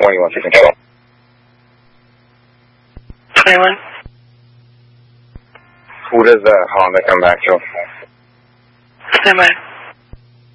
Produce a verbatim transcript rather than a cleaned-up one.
twenty-one to control. twenty-one. Who does uh, Honda come back to? Stand by.